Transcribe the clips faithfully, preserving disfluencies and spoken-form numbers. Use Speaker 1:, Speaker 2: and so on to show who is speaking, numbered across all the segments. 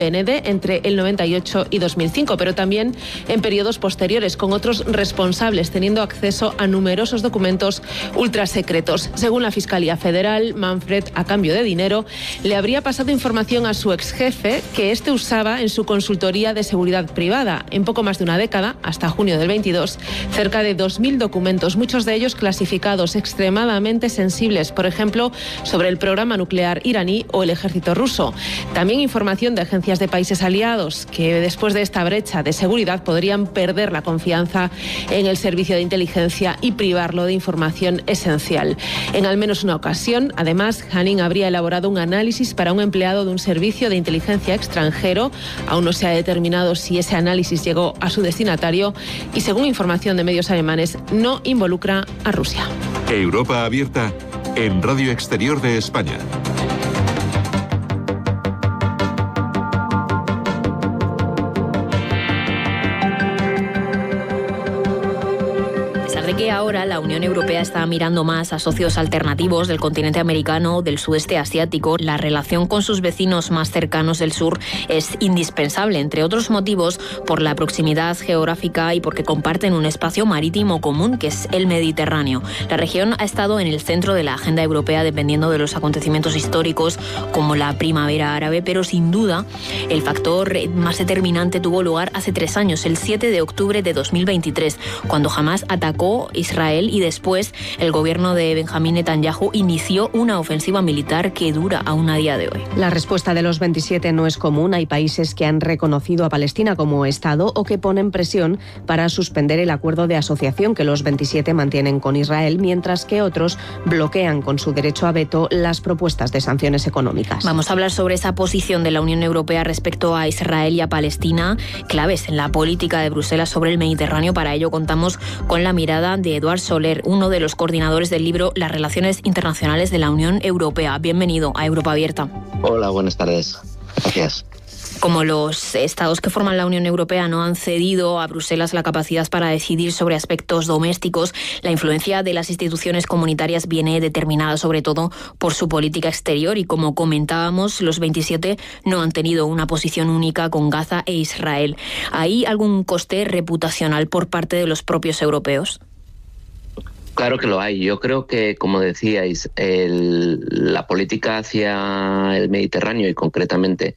Speaker 1: P N D entre el noventa y ocho y dos mil cinco, pero también en periodos posteriores, con otros responsables teniendo acceso a numerosos documentos ultrasecretos. Según la Fiscalía Federal, Manfred, a cambio de dinero, le habría pasado información a su ex jefe que éste usaba en su consultoría de seguridad privada. En poco más de una década, hasta junio del veintidós, cerca de dos mil documentos, muchos de ellos clasificados, extremadamente sensibles, por ejemplo, sobre el programa nuclear iraní o el ejército ruso. También información de agencias de países aliados que después de esta brecha de seguridad podrían perder la confianza en el servicio de inteligencia y privarlo de información esencial. En al menos una ocasión, además, Hanning habría elaborado un análisis para un empleado de un servicio de inteligencia extranjero. Aún no se ha determinado si ese análisis llegó a su destinatario y, según información de medios alemanes, no involucra a Rusia.
Speaker 2: Europa Abierta en Radio Exterior de España.
Speaker 3: Que ahora la Unión Europea está mirando más a socios alternativos del continente americano, del sudeste asiático. La relación con sus vecinos más cercanos del sur es indispensable, entre otros motivos, por la proximidad geográfica y porque comparten un espacio marítimo común que es el Mediterráneo. La región ha estado en el centro de la agenda europea dependiendo de los acontecimientos históricos como la primavera árabe, pero sin duda el factor más determinante tuvo lugar hace tres años, el siete de octubre de dos mil veintitrés, cuando Hamás atacó Israel y después el gobierno de Benjamín Netanyahu inició una ofensiva militar que dura aún a día de hoy.
Speaker 4: La respuesta de los veintisiete no es común. Hay países que han reconocido a Palestina como Estado o que ponen presión para suspender el acuerdo de asociación que los veintisiete mantienen con Israel, mientras que otros bloquean con su derecho a veto las propuestas de sanciones económicas.
Speaker 3: Vamos a hablar sobre esa posición de la Unión Europea respecto a Israel y a Palestina, claves en la política de Bruselas sobre el Mediterráneo. Para ello contamos con la mirada de Eduard Soler, uno de los coordinadores del libro Las relaciones internacionales de la Unión Europea. Bienvenido a Europa Abierta.
Speaker 5: Hola, buenas tardes. Gracias.
Speaker 3: Como los estados que forman la Unión Europea no han cedido a Bruselas la capacidad para decidir sobre aspectos domésticos, la influencia de las instituciones comunitarias viene determinada sobre todo por su política exterior y, como comentábamos, los veintisiete no han tenido una posición única con Gaza e Israel. ¿Hay algún coste reputacional por parte de los propios europeos?
Speaker 5: Claro que lo hay. Yo creo que, como decíais, el, la política hacia el Mediterráneo y concretamente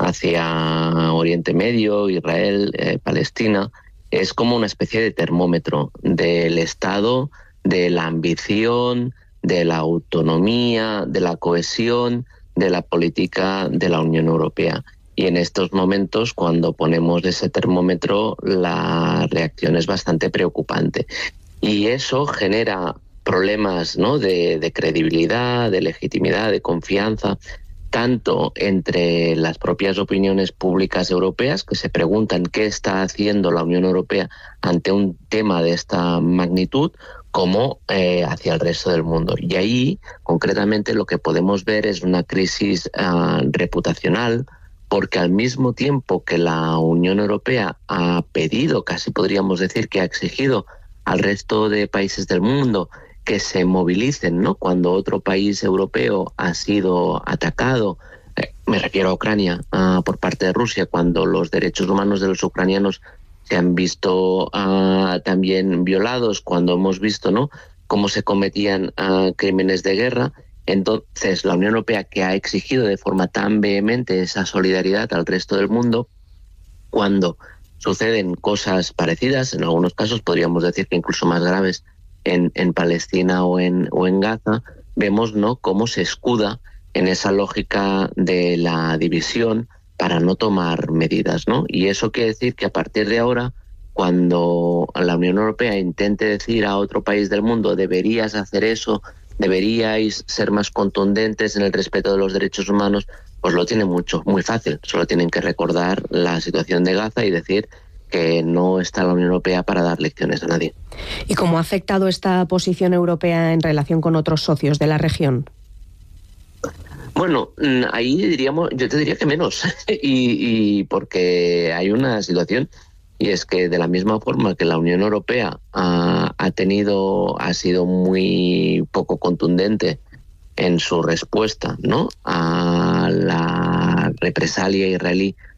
Speaker 5: hacia Oriente Medio, Israel, eh, Palestina, es como una especie de termómetro del Estado, de la ambición, de la autonomía, de la cohesión, de la política de la Unión Europea. Y en estos momentos, cuando ponemos ese termómetro, la reacción es bastante preocupante. Y eso genera problemas, ¿no?, de, de credibilidad, de legitimidad, de confianza, tanto entre las propias opiniones públicas europeas, que se preguntan qué está haciendo la Unión Europea ante un tema de esta magnitud, como eh, hacia el resto del mundo. Y ahí, concretamente, lo que podemos ver es una crisis uh, reputacional, porque al mismo tiempo que la Unión Europea ha pedido, casi podríamos decir que ha exigido al resto de países del mundo que se movilicen, ¿no?, cuando otro país europeo ha sido atacado, eh, me refiero a Ucrania, uh, por parte de Rusia, cuando los derechos humanos de los ucranianos se han visto uh, también violados, cuando hemos visto, ¿no?, cómo se cometían uh, crímenes de guerra. Entonces, la Unión Europea, que ha exigido de forma tan vehemente esa solidaridad al resto del mundo, cuando suceden cosas parecidas, en algunos casos podríamos decir que incluso más graves, en, en Palestina o en, o en Gaza, vemos, ¿no?, cómo se escuda en esa lógica de la división para no tomar medidas, ¿no? Y eso quiere decir que a partir de ahora, cuando la Unión Europea intente decir a otro país del mundo deberías hacer eso, deberíais ser más contundentes en el respeto de los derechos humanos, pues lo tiene mucho, muy fácil. Solo tienen que recordar la situación de Gaza y decir que no está la Unión Europea para dar lecciones a nadie.
Speaker 4: ¿Y cómo ha afectado esta posición europea en relación con otros socios de la región?
Speaker 5: Bueno, ahí diríamos, yo te diría que menos, y, y porque hay una situación, y es que de la misma forma que la Unión Europea ha, ha tenido, ha sido muy poco contundente en su respuesta, ¿no?, a la represalia israelí